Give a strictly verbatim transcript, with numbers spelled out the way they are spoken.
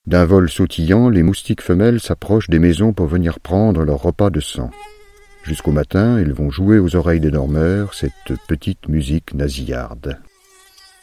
D'un vol sautillant, les moustiques femelles s'approchent des maisons pour venir prendre leur repas de sang. Jusqu'au matin, ils vont jouer aux oreilles des dormeurs cette petite musique nasillarde.